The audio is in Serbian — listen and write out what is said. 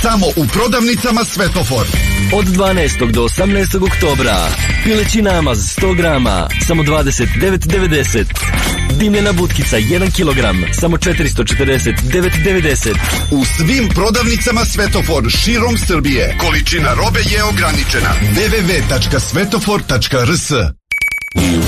Samo u prodavnicama Svetofor. Od 12. do 18. oktobra pileći namaz 100 grama samo 29,90. Dimljena butkica 1 kilogram samo 449,90. U svim prodavnicama Svetofor širom Srbije. Količina robe je ograničena. www.svetofor.rs